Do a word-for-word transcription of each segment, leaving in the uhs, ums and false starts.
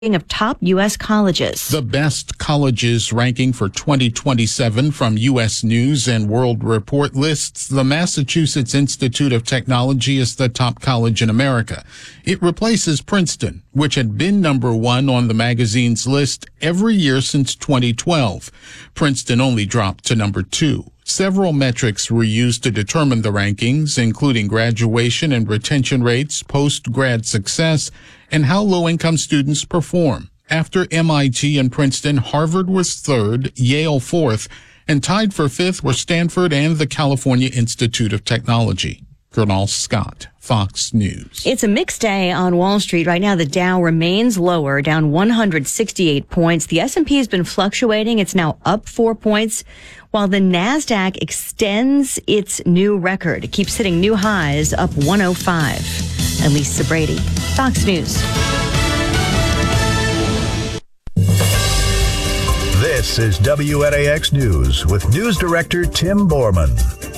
of top U S colleges. The best colleges ranking for twenty twenty-seven from U S News and World Report lists the Massachusetts Institute of Technology as the top college in America. It replaces Princeton, which had been number one on the magazine's list every year since twenty twelve. Princeton only dropped to number two. Several metrics were used to determine the rankings, including graduation and retention rates, post-grad success, and how low-income students perform. After M I T and Princeton, Harvard was third, Yale fourth, and tied for fifth were Stanford and the California Institute of Technology. Colonel Scott, Fox News. It's a mixed day on Wall Street. Right now, the Dow remains lower, down one hundred sixty-eight points. The S and P has been fluctuating. It's now up four points, while the NASDAQ extends its new record. It keeps hitting new highs, up one oh five. Elisa Brady, Fox News. This is W N A X News with News Director Tim Borman.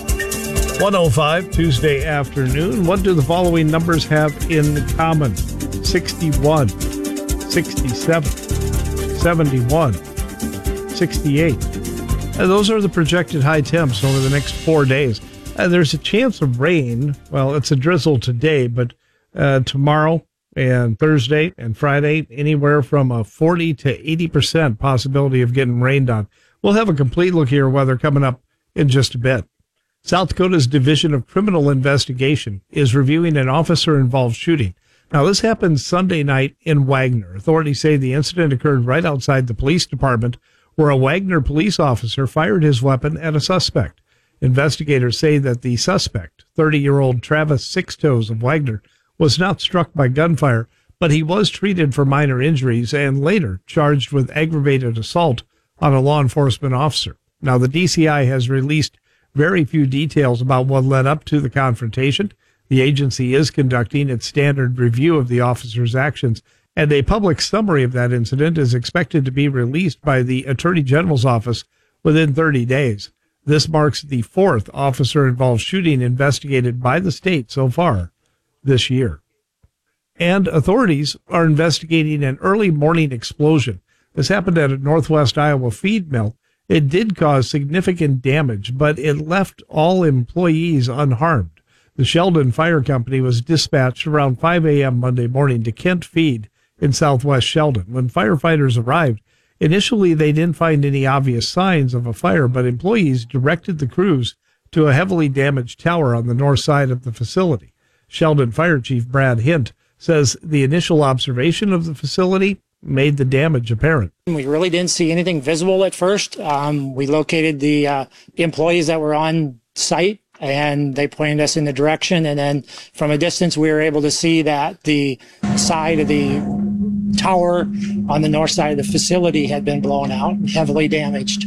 one oh five, Tuesday afternoon. What do the following numbers have in common? sixty-one, sixty-seven, seventy-one, sixty-eight. And those are the projected high temps over the next four days. And there's a chance of rain. Well, it's a drizzle today, but uh, tomorrow and Thursday and Friday, anywhere from a forty to eighty percent possibility of getting rained on. We'll have a complete look at your weather coming up in just a bit. South Dakota's Division of Criminal Investigation is reviewing an officer-involved shooting. Now, this happened Sunday night in Wagner. Authorities say the incident occurred right outside the police department, where a Wagner police officer fired his weapon at a suspect. Investigators say that the suspect, thirty-year-old Travis Sixtoes of Wagner, was not struck by gunfire, but he was treated for minor injuries and later charged with aggravated assault on a law enforcement officer. Now, the D C I has released very few details about what led up to the confrontation. The agency is conducting its standard review of the officer's actions, and a public summary of that incident is expected to be released by the Attorney General's office within thirty days. This marks the fourth officer-involved shooting investigated by the state so far this year. And authorities are investigating an early morning explosion. This happened at a Northwest Iowa feed mill. It did cause significant damage, but it left all employees unharmed. The Sheldon Fire Company was dispatched around five a.m. Monday morning to Kent Feed in southwest Sheldon. When firefighters arrived, initially they didn't find any obvious signs of a fire, but employees directed the crews to a heavily damaged tower on the north side of the facility. Sheldon Fire Chief Brad Hint says the initial observation of the facility made the damage apparent. We really didn't see anything visible at first. Um, we located the uh, employees that were on site, and they pointed us in the direction. And then from a distance, we were able to see that the side of the tower on the north side of the facility had been blown out and heavily damaged.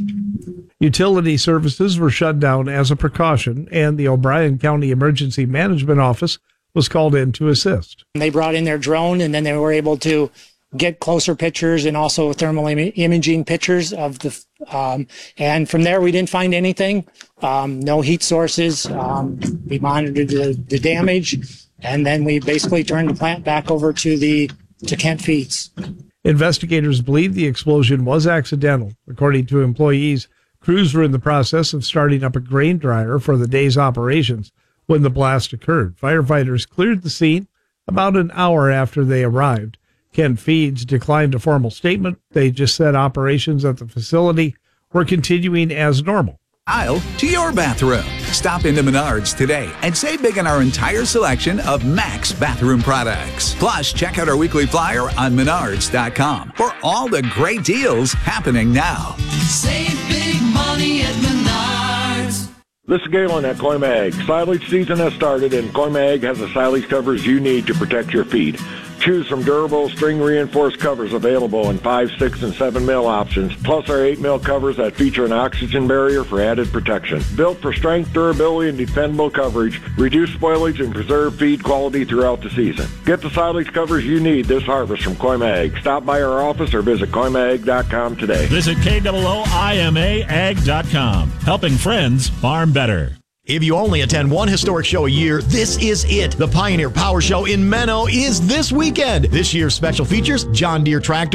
Utility services were shut down as a precaution, and the O'Brien County Emergency Management Office was called in to assist. They brought in their drone, and then they were able to get closer pictures and also thermal Im- imaging pictures of the, um, and from there we didn't find anything, um, no heat sources. Um, we monitored the, the damage, and then we basically turned the plant back over to the, to Kent Feeds. Investigators believe the explosion was accidental. According to employees, crews were in the process of starting up a grain dryer for the day's operations when the blast occurred. Firefighters cleared the scene about an hour after they arrived. Kent Feeds declined a formal statement. They just said operations at the facility were continuing as normal. Aisle to your bathroom. Stop into Menards today and save big on our entire selection of Max bathroom products. Plus, check out our weekly flyer on menards dot com for all the great deals happening now. Save big money at Menards. This is Galen at Coy Mag. Silage season has started, and Coy Mag has the silage covers you need to protect your feed. Choose from durable, string-reinforced covers available in five, six, and seven mil options, plus our eight mil covers that feature an oxygen barrier for added protection. Built for strength, durability, and dependable coverage, reduce spoilage, and preserve feed quality throughout the season. Get the silage covers you need this harvest from Coy Mag. Stop by our office or visit coy mag dot com today. Visit K O O I M A ag dot com. Helping friends farm better. If you only attend one historic show a year, this is it. The Pioneer Power Show in Menno is this weekend. This year's special features, John Deere tractor